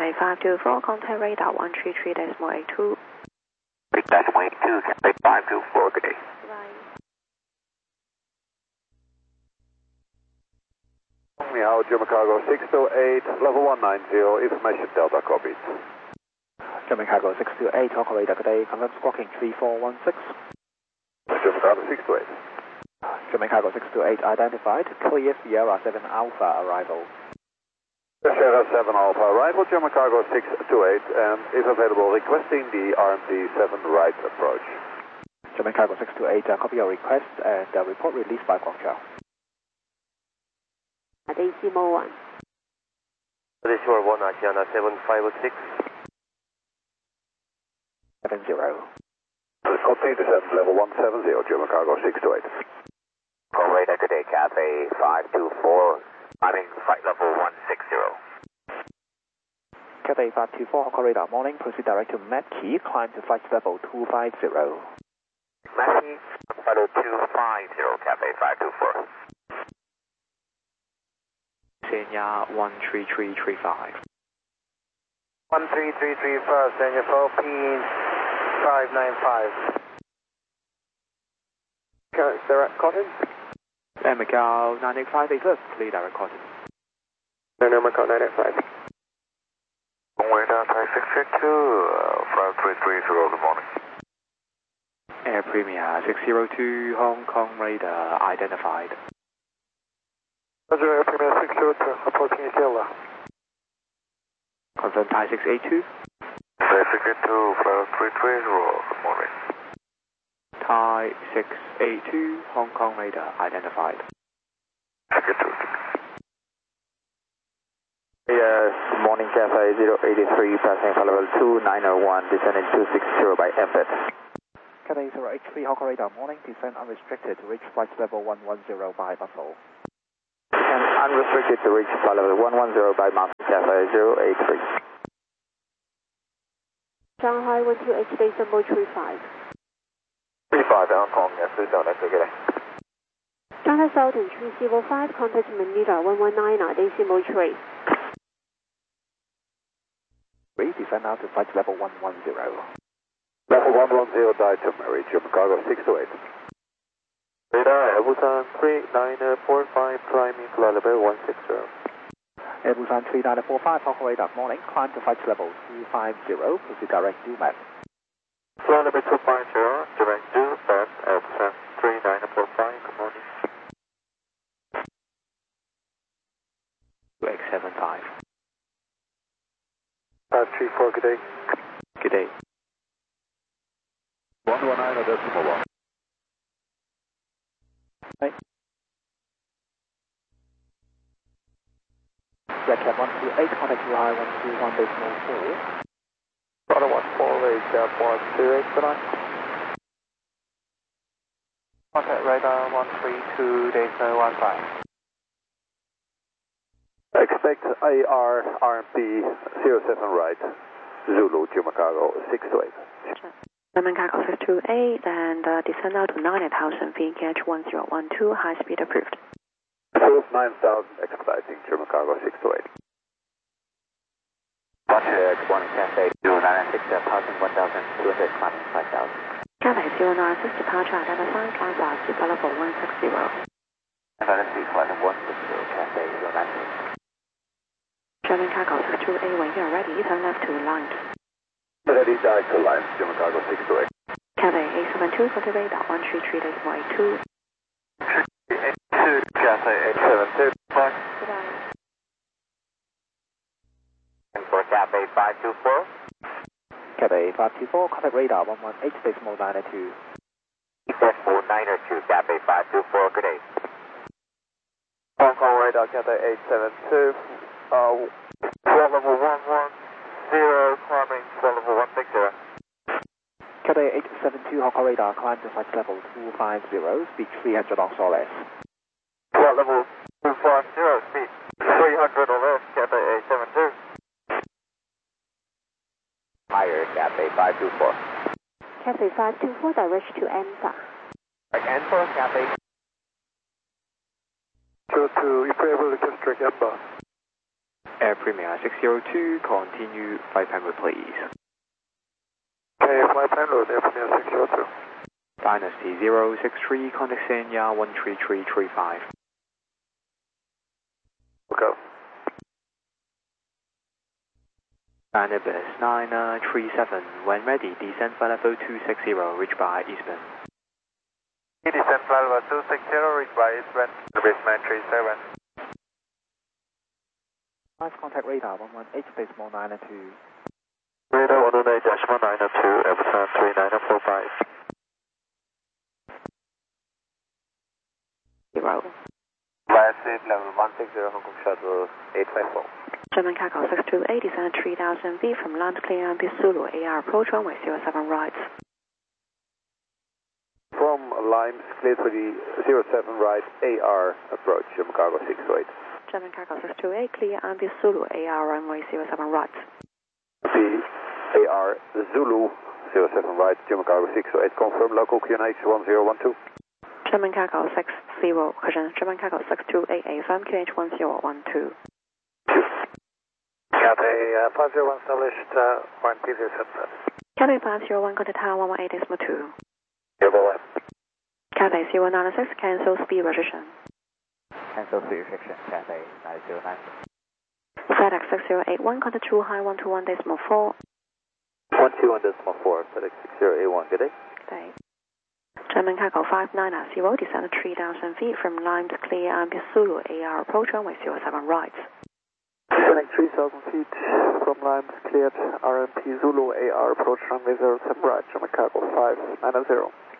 Cathay 524, contact radar 133.82. 3.82, Cathay 524, good day. Bye. Meow, German Cargo 628, level 190, information Delta copied. German Cargo 628, Hawk radar, good day, confirm squawking 3416. German Cargo 628. German Cargo 628 identified, clear Sierra 7 Alpha arrival. Sierra 7 Alpha arrival, German Cargo 628, and if available, requesting the RMT 7 right approach. German Cargo 628, copy your request and report released by Guangzhou. Decimal 1. Decimal 1, Asiana 7506. 70. Copy, descent level 170, German Cargo 628. Radar, good day, Cathay 524, climbing flight level 160. Cathay 524, Hawk radar, morning, proceed direct to Mackey, climb to flight level 250. Mackey, flight level 250, Cathay 524. Senya 13335. 13335, Senya 4P595. Direct Cotton? Macau 985 first, clear direct Cotton. No, Macau 985. Radar Thai 632, 5330, good morning. Air Premier 602, Hong Kong radar identified. Roger, Air Premier 602, approaching Isla. Confirm Thai 682. Thai 682, 5330, good morning. Thai 682, Hong Kong radar identified. 682. Yes, morning Cathay 083, passing flight level 2901, descending 260 by Embed. Cathay 083, Hawk radar, morning, descend unrestricted to reach flight level 110 by Buffalo. And unrestricted to reach flight level 110 by Mountain Cathay 083. Shanghai 128, decimal 35. 35, Hong Kong, yes, please don't exit, good day. Shanghai Southern 305, contact Manila 119, decimal 3. Descend now to flight level 110. Level 110, Daichum, German Cargo 628. Radar, Busan 3945, climbing flight level 160. Air Busan 3945, Hawk radar, morning, climb to flight level 250, proceed direct due map. Flight level 250, direct due map, Air Busan 3945, good morning. 2X75. 534, good day. Good day. 119, decimal 1. Right. Red Cap 128, contact to high 121 decimal 4. Brother 148, 128, good night. Contact radar 132, decimal 15. Expect AR RMP 07 right, Zulu, German Cargo 628. German Cargo 528, and descend now to 90,000 feet, catch 1012, high speed approved. Approved 9,000, expediting, German Cargo 628. Roger, good morning Cathay 0996, passing 1,200, climbing 5,000. Cathay 0996, departure identified, climb flight to flight level 160. FLC flight 160, Cathay 0996. German Cargo 628, when you are ready, turn left to land. Ready, direct to line, German Cargo 628. Cathay 872, contact radar 133.82. 82, Cathay 872, bye. Goodbye. And for Cathay 524. Cathay 524, contact radar 118, decimal 902. Decimal 902, Cathay 524, good day. Hong Kong radar, Cathay 872, flight level 110, climbing flight level 160. Cathay 872, Hawk radar, climb to flight level 250, speed 300 knots or less. Flight level 250, speed 300 or less, Cathay 872. Higher Cathay 524. Cathay 524, direct to ANSA. Answer Cathay. 02, if you're able to just direct Emba. Air Premier 602, continue flight plan route please. Okay, flight plan route, Air Premier 602. Dynasty 063, contact Senya 13335. Go. Airbus 937, when ready, descend flight level 260, reach by Eastbourne. Descent flight level 260, reach by Eastbourne, Airbus 937. Nice contact radar 118.992. Radar 118.992, Airbus 3945. 0. Last seat level 160, Hong Kong Shuttle 854. German Cargo 628, descend 3000 feet from land clear and Zulu AR approach runway 07 right. From Limes, cleared for the 07 right AR approach, German Cargo 628. German Cargo 628, clear and Zulu AR runway 07 right. The AR Zulu 07 right, German Cargo 628, confirm local QNH 1012. German Cargo 60, correction, German Cargo 6288, firm QH 1012. Cathay 501 established 1 TZ set. Cathay 501, contact tower 118.2. Overlap. Cathay 0196, cancel speed restriction. Cancel speed restriction, Cathay 909. FedEx 6081, contact True High 121.4. 121.4, FedEx 6081, good day. Good day. German Cargo 5990, descend 3000 feet from Limes clear and Zulu AR approach runway 07 right. Descending 3000 feet from Limes cleared RMP Zulu AR approach runway 07 right, German Cargo 590.